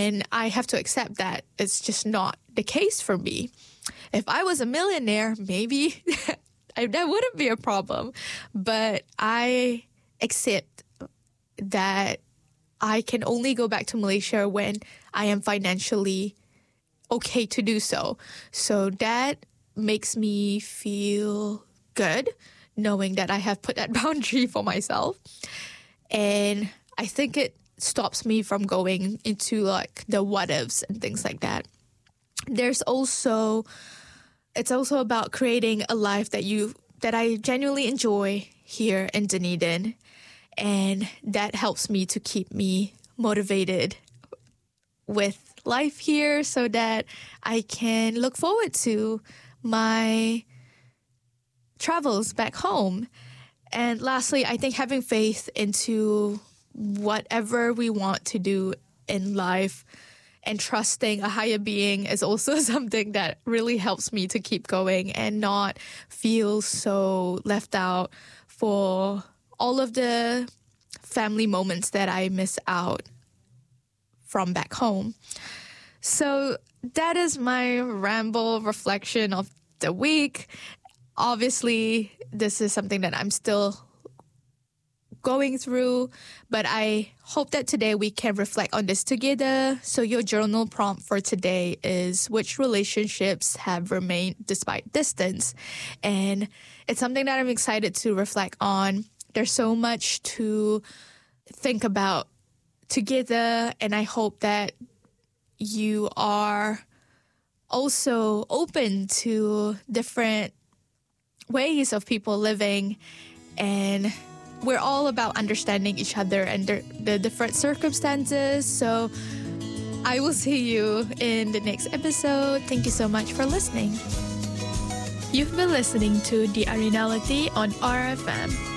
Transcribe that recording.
And I have to accept that it's just not the case for me. If I was a millionaire, maybe that wouldn't be a problem. But I accept that I can only go back to Malaysia when I am financially okay to do so. So that makes me feel good, knowing that I have put that boundary for myself. And I think it stops me from going into like the what ifs and things like that. It's also about creating a life that I genuinely enjoy here in Dunedin. And that helps me to keep me motivated with life here so that I can look forward to my travels back home. And lastly, I think having faith into whatever we want to do in life and trusting a higher being is also something that really helps me to keep going and not feel so left out for all of the family moments that I miss out from back home. So that is my ramble reflection of the week. Obviously, this is something that I'm still going through, but I hope that today we can reflect on this together. So your journal prompt for today is which relationships have remained despite distance? And it's something that I'm excited to reflect on. There's so much to think about together, and I hope that you are also open to different ways of people living, and we're all about understanding each other and the different circumstances. So I will see you in the next episode. Thank you so much for listening. You've been listening to The Arenality on RFM.